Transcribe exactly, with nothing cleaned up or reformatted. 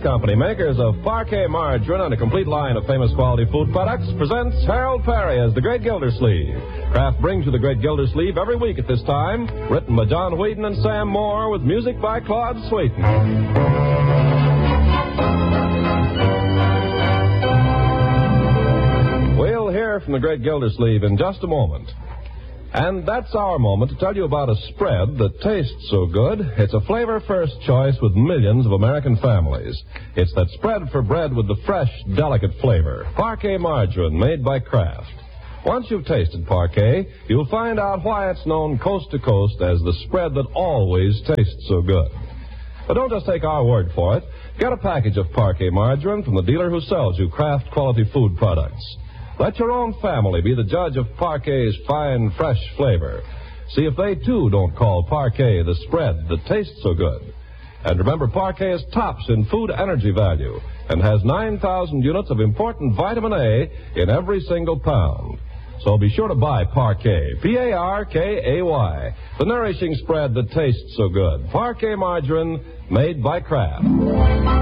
Company, makers of Parquet Margarine and a complete line of famous quality food products, presents Harold Perry as The Great Gildersleeve. Kraft brings you The Great Gildersleeve every week at this time, written by John Whedon and Sam Moore, with music by Claude Sweeten. We'll hear from The Great Gildersleeve in just a moment. And that's our moment to tell you about a spread that tastes so good, it's a flavor first choice with millions of American families. It's that spread for bread with the fresh, delicate flavor. Parquet Margarine, made by Kraft. Once you've tasted Parquet, you'll find out why it's known coast to coast as the spread that always tastes so good. But don't just take our word for it. Get a package of Parquet Margarine from the dealer who sells you Kraft quality food products. Let your own family be the judge of Parquet's fine, fresh flavor. See if they, too, don't call Parquet the spread that tastes so good. And remember, Parquet is tops in food energy value and has nine thousand units of important vitamin A in every single pound. So be sure to buy Parquet, P A R K A Y, the nourishing spread that tastes so good. Parquet Margarine, made by Kraft.